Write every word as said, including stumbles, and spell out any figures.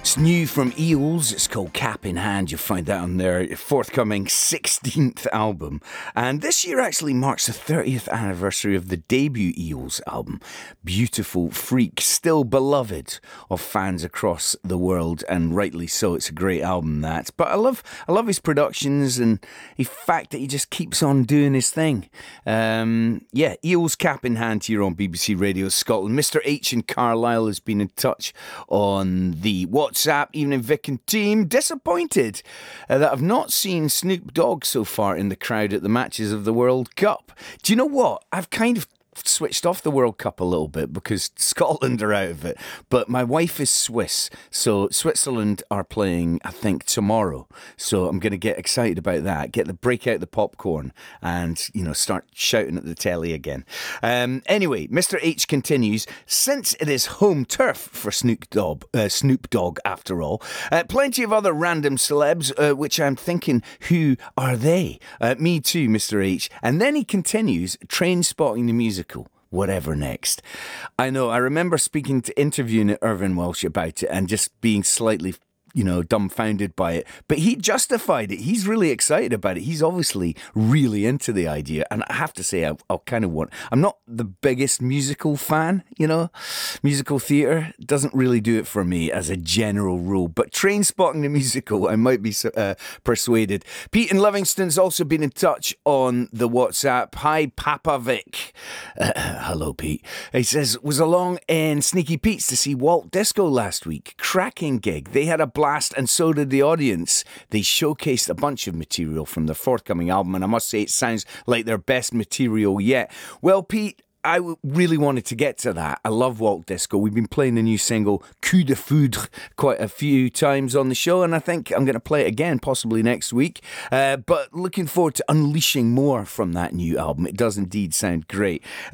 It's new from Eels. It's called Cap in Hand. You'll find that on their forthcoming sixteenth album. And this year actually marks the thirtieth anniversary of the debut Eels album. Beautiful Freak, still beloved of fans across the world, and rightly so. It's a great album, that. But I love I love his productions and the fact that he just keeps on doing his thing. Um, yeah, Eels Cap in Hand here on B B C Radio Scotland. Mister H in Carlisle has been in touch on the WhatsApp. Evening Vic and team, disappointed uh, that I've not seen Snoop Dogg so far in the crowd at the matches of the World Cup. Do you know what? I've kind of switched off the World Cup a little bit because Scotland are out of it, but my wife is Swiss, so Switzerland are playing, I think, tomorrow, so I'm going to get excited about that, get the break out the popcorn and, you know, start shouting at the telly again. Um, anyway, Mister H continues, since it is home turf for Snoop Dogg, uh, Snoop Dogg after all, uh, plenty of other random celebs, uh, which I'm thinking, who are they? Uh, me too, Mister H. And then he continues, train spotting the music. Whatever next. I know, I remember speaking to interviewing Irvine Welsh about it and just being slightly, you know, dumbfounded by it. But he justified it. He's really excited about it. He's obviously really into the idea. And I have to say, I, I kind of want... I'm not the biggest musical fan, you know. Musical theatre doesn't really do it for me as a general rule. But Train Spotting the musical, I might be uh, persuaded. Pete in Livingston's also been in touch on the WhatsApp. Hi, Papa Vic. Uh, hello, Pete. He says, was along in Sneaky Pete's to see Walt Disco last week. Cracking gig. They had a blast. And so did the audience. They showcased a bunch of material from their forthcoming album, and I must say it sounds like their best material yet. Well, Pete, I really wanted to get to that. I love Walt Disco. We've been playing the new single Coup de Foudre quite a few times on the show, and I think I'm going to play it again, possibly next week. Uh, but looking forward to unleashing more from that new album. It does indeed sound great.